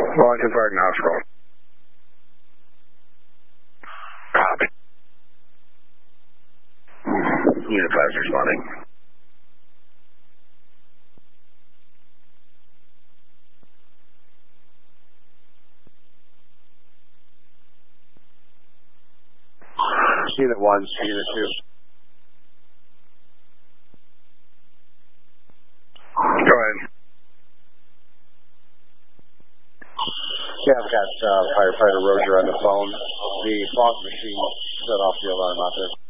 Wellington Fire Knoxville. Copy. Unit 5 is responding. Unit 1, Unit 2. Go ahead. Yeah, I've got firefighter Roger on the phone. The fog machine set off the alarm out there.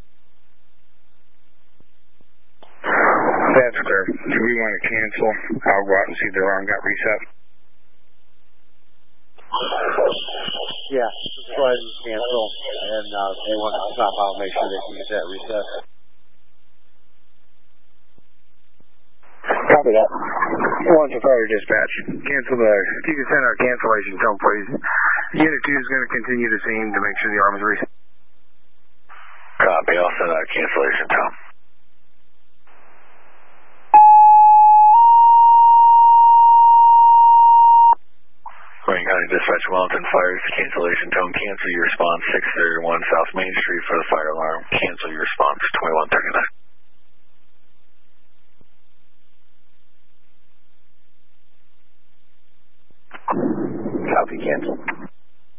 That's clear. Do we want to cancel? I'll go out and see if the alarm got reset. Yeah, just go ahead and cancel. And if they want to stop out, make sure they can get that reset. Copy that. Wellington Fire Dispatch. Cancel the, if you can send our cancellation tone, please. Unit 2 is going to continue the scene to make sure the alarm is reset. Copy. I'll send out a cancellation tone. Wayne County Dispatch, Wellington Fire, cancellation tone. Cancel your response 631 South Main Street for the fire alarm. Cancel your response 2139.